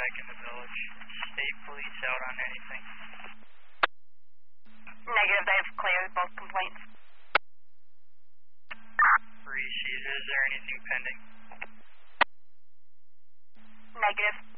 back in the village. State police out on anything? Negative, they have cleared both complaints. Is there anything pending? Negative.